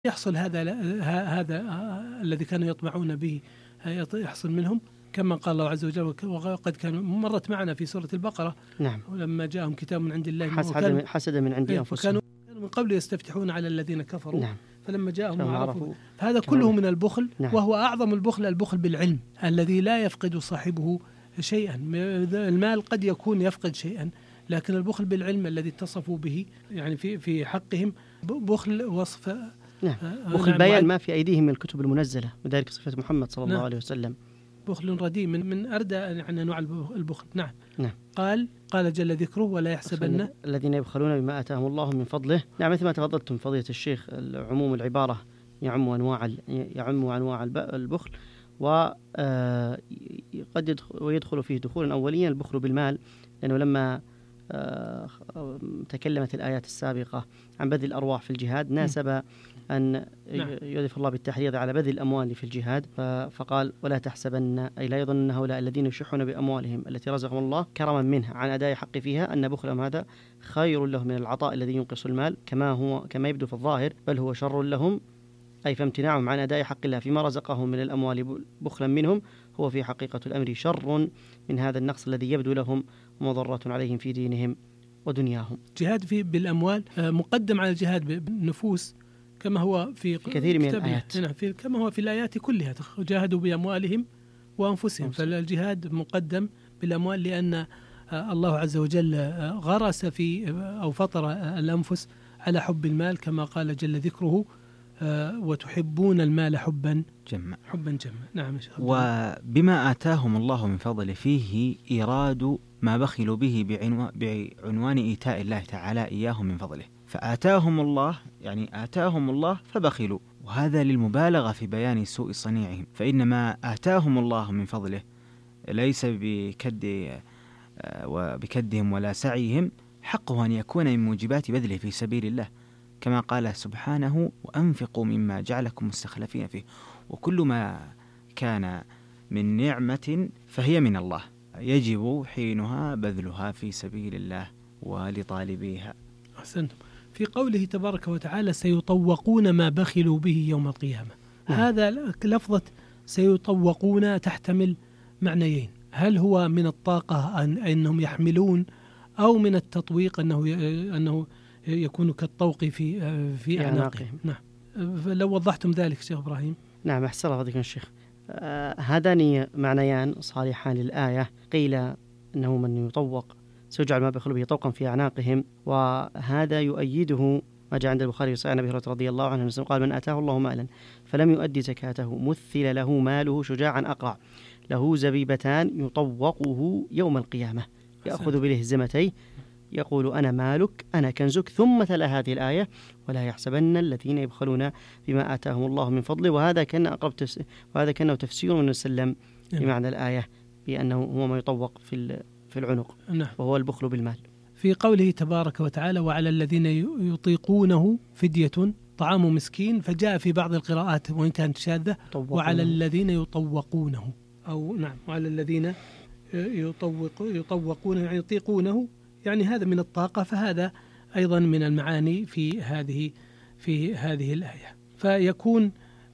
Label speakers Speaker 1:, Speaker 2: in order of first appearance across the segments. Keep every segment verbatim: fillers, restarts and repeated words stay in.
Speaker 1: يحصل هذا هذا الذي كانوا يطمعون به يحصل منهم، كما قال الله عز وجل وقد كانوا مرت معنا في سورة البقرة.
Speaker 2: نعم.
Speaker 1: ولما جاءهم كتاب من عند الله
Speaker 2: حسد حسد من عند أنفسهم،
Speaker 1: وكانوا من قبل يستفتحون على الذين كفروا.
Speaker 2: نعم.
Speaker 1: فلما جاءهم عرفوا. هذا كله من البخل. نعم. وهو أعظم البخل البخل بالعلم الذي لا يفقد صاحبه شيئا. المال قد يكون يفقد شيئا، لكن البخل بالعلم الذي اتصفوا به يعني في في حقهم بخل وصف.
Speaker 2: نعم. بخل بيان ما في أيديهم من الكتب المنزلة، وذلك صفة محمد صلى الله
Speaker 1: نعم.
Speaker 2: عليه وسلم.
Speaker 1: بخل رديء من من أردى يعني أنواع البخل. نعم.
Speaker 2: نعم.
Speaker 1: قال قال جل ذكره ولا يحسبن
Speaker 2: الذين يبخلون بما آتاهم الله من فضله. نعم، مثل ما تفضلتم فضيلة الشيخ، عموم العبارة يعم أنواع يعم أنواع البخل، وقد ويدخل فيه دخولا أوليا البخل بالمال، لأنه لما تكلمت الآيات السابقة عن بذل الأرواح في الجهاد ناسب أن يضيف الله بالتحريض على بذل الأموال في الجهاد، فقال ولا تحسبن، أي لا يظن هؤلاء الذين يشحون بأموالهم التي رزقهم الله كرما منها عن أداء حق فيها أن بخلهم هذا خير لهم من العطاء الذي ينقص المال، كما هو كما يبدو في الظاهر، بل هو شر لهم، أي فامتناعهم عن أداء حق الله فيما رزقهم من الأموال بخلا منهم هو في حقيقة الأمر شر من هذا النقص الذي يبدو لهم مضرة عليهم في دينهم ودنياهم.
Speaker 1: جهاد في بالأموال مقدم على الجهاد بالنفوس، كما هو في,
Speaker 2: في كثير من الآيات.
Speaker 1: في كما هو في الآيات كلها جاهدوا بأموالهم وأنفسهم. أمس. فالجهاد مقدم بالأموال لأن الله عز وجل غرس في أو فطر الأنفس على حب المال، كما قال جل ذكره وتحبون المال حبا
Speaker 3: جما
Speaker 1: حبا جما. نعم.
Speaker 3: وبما آتاهم الله من فضل فيه إيراد ما بخلوا به بعنوان إيتاء الله تعالى إياهم من فضله، فآتاهم الله يعني آتاهم الله فبخلوا، وهذا للمبالغة في بيان سوء صنيعهم، فإنما آتاهم الله من فضله ليس بكد وبكدهم ولا سعيهم، حقه أن يكون من موجبات بذله في سبيل الله، كما قال سبحانه وأنفقوا مما جعلكم مستخلفين فيه، وكل ما كان من نعمة فهي من الله، يجب حينها بذلها في سبيل الله ولطالبيها.
Speaker 1: أحسنتم. في قوله تبارك وتعالى سيطوقون ما بخلوا به يوم القيامة. م. هذا لفظة سيطوقون تحتمل معنيين، هل هو من الطاقة أن أنهم يحملون، أو من التطويق أنه أنه يكون كالطوق في في أعناقهم. نعم. فلو وضحتم ذلك شيخ إبراهيم.
Speaker 2: نعم، أحسن فضيلة الشيخ. آه هذان معنيان صالحان للآية. قيل أنه من يطوق سيجعل ما بخلوا به طوقا في أعناقهم، وهذا يؤيده ما جاء عند البخاري وصحيح عن أبي هريرة رضي الله عنه قال من آتاه الله مالا فلم يؤدي زكاته مثل له ماله شجاعا أقرع له زبيبتان يطوقه يوم القيامة يأخذ بلهزمتيه يقول أنا مالك أنا كنزك، ثم تلا هذه الآية ولا يحسبن الذين يبخلون بما آتاهم الله من فضله. وهذا كان أقرب تفس... وهذا كانه تفسير من وسلم بمعنى الآية بأنه هو ما يطوق في في العنق، وهو البخل بالمال.
Speaker 1: في قوله تبارك وتعالى وعلى الذين يطيقونه فدية طعام مسكين، فجاء في بعض القراءات وإن كانت شاذة وعلى الذين يطوقونه، أو نعم وعلى الذين يطوق يطوقون يعني يطيقونه، يعني هذا من الطاقة، فهذا أيضا من المعاني في هذه في هذه الآية. فيكون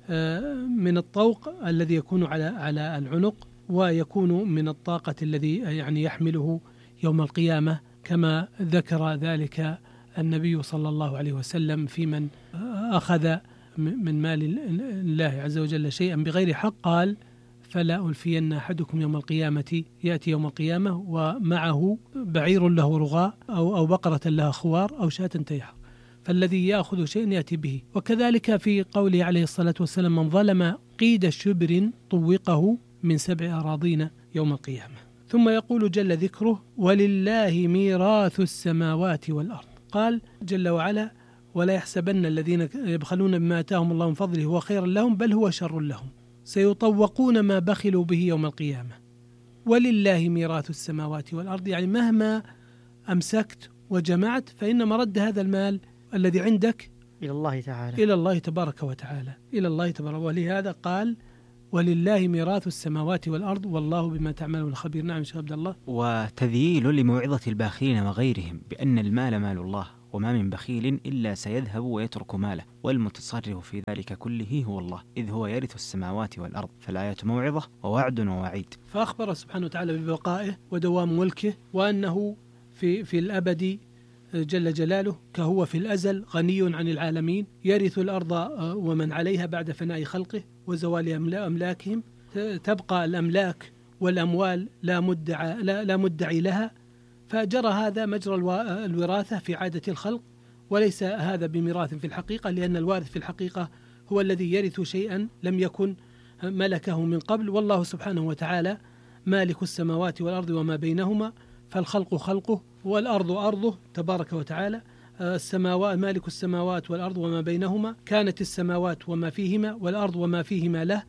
Speaker 1: من الطوق الذي يكون على على العنق، ويكون من الطاقة الذي يعني يحمله يوم القيامة، كما ذكر ذلك النبي صلى الله عليه وسلم في من أخذ من مال الله عز وجل شيئا بغير حق، قال فلا ألفين أحدكم يوم القيامة، يأتي يوم القيامة ومعه بعير له رغاء أو أو بقرة لها خوار أو شاة تيحر، فالذي يأخذ شيئا يأتي به. وكذلك في قوله عليه الصلاة والسلام من ظلم قيد شبر طوقه من سبع أراضين يوم القيامة. ثم يقول جل ذكره ولله ميراث السماوات والأرض. قال جل وعلا ولا يحسبن الذين يبخلون بما آتاهم الله من فضله هو خير لهم بل هو شر لهم سيطوقون ما بخلوا به يوم القيامة ولله ميراث السماوات والأرض، يعني مهما أمسكت وجمعت فإن مرد هذا المال الذي عندك
Speaker 2: إلى الله تعالى
Speaker 1: إلى الله تبارك وتعالى إلى الله تبارك. ولهذا قال ولله ميراث السماوات والأرض والله بما تعملون خبير. نعم شيخ عبد الله.
Speaker 3: وتذييل لموعظة الباخلين وغيرهم بأن المال مال الله وما من بخيل إلا سيذهب ويترك ماله، والمتصرف في ذلك كله هو الله، إذ هو يرث السماوات والأرض. فالآية موعظة ووعد ووعيد.
Speaker 1: فأخبر سبحانه وتعالى ببقائه ودوام ملكه، وأنه في في الأبد جل جلاله كهو في الأزل غني عن العالمين، يرث الأرض ومن عليها بعد فناء خلقه وزوال أملاكهم. تبقى الأملاك والأموال لا مدعى لا, لا مدعي لها، فجرى هذا مجرى الوراثة في عادة الخلق، وليس هذا بميراث في الحقيقة، لأن الوارث في الحقيقة هو الذي يرث شيئا لم يكن ملكه من قبل، والله سبحانه وتعالى مالك السماوات والأرض وما بينهما، فالخلق خلقه والأرض أرضه تبارك وتعالى. السماوات مالك السماوات والأرض وما بينهما، كانت السماوات وما فيهما والأرض وما فيهما له،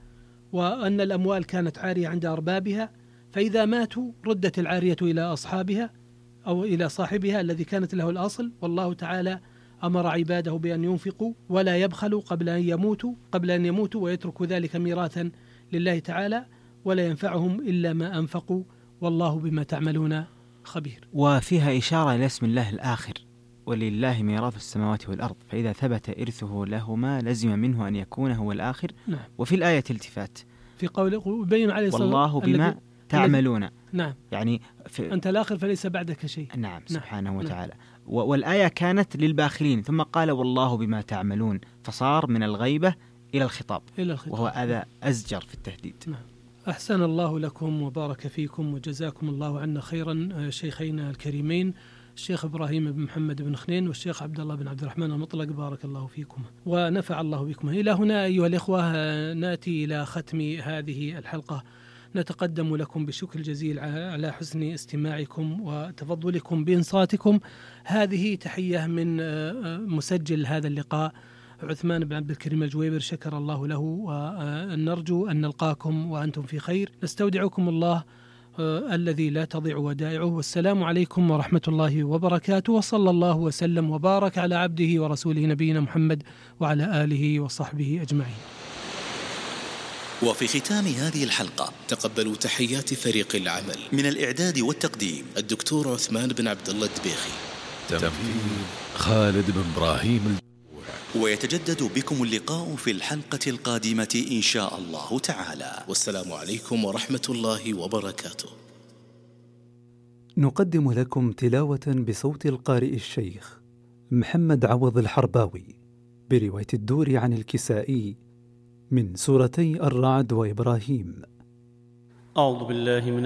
Speaker 1: وأن الأموال كانت عارية عند أربابها، فإذا ماتوا ردت العارية إلى أصحابها أو إلى صاحبها الذي كانت له الأصل. والله تعالى أمر عباده بأن ينفقوا ولا يبخلوا قبل أن يموتوا قبل أن يموتوا ويتركوا ذلك ميراثا لله تعالى، ولا ينفعهم إلا ما أنفقوا، والله بما تعملون خبير.
Speaker 3: وفيها إشارة إلى اسم الله الآخر، ولله ميراث السماوات والأرض، فإذا ثبت إرثه لهما لزم منه أن يكون هو الآخر.
Speaker 1: نعم.
Speaker 3: وفي الآية التفات
Speaker 1: في قوله بين عليه الصلاة
Speaker 3: والله بما
Speaker 1: الذي
Speaker 3: تعملون.
Speaker 1: نعم.
Speaker 3: يعني في
Speaker 1: أنت الآخر فليس بعدك شيء.
Speaker 3: نعم سبحانه
Speaker 1: نعم.
Speaker 3: وتعالى. والآية كانت للباخلين، ثم قال والله بما تعملون، فصار من الغيبة إلى الخطاب،
Speaker 1: إلى الخطاب.
Speaker 3: وهو هذا أزجر في التهديد.
Speaker 1: نعم. أحسن الله لكم وبارك فيكم وجزاكم الله عنا خيرا شيخينا الكريمين الشيخ إبراهيم بن محمد بن خنين والشيخ عبد الله بن عبد الرحمن المطلق، بارك الله فيكم ونفع الله بكم. إلى هنا أيها الإخوة نأتي إلى ختم هذه الحلقة، نتقدم لكم بشكر جزيل على حسن استماعكم وتفضلكم بإنصاتكم. هذه تحية من مسجل هذا اللقاء عثمان بن عبد الكريم الجويبر، شكر الله له، ونرجو أن نلقاكم وأنتم في خير. نستودعكم الله الذي لا تضيع ودائعه، والسلام عليكم ورحمة الله وبركاته، وصلى الله وسلم وبارك على عبده ورسوله نبينا محمد وعلى آله وصحبه أجمعين.
Speaker 4: وفي ختام هذه الحلقة تقبلوا تحيات فريق العمل، من الإعداد والتقديم الدكتور عثمان بن عبد الله الدبيخي،
Speaker 5: تنفيذ خالد بن إبراهيم.
Speaker 4: ويتجدد بكم اللقاء في الحلقة القادمة إن شاء الله تعالى، والسلام عليكم ورحمة الله وبركاته.
Speaker 6: نقدم لكم تلاوة بصوت القارئ الشيخ محمد عوض الحرباوي برواية الدوري عن الكسائي من سورتي الرعد وإبراهيم.
Speaker 7: أعوذ بالله من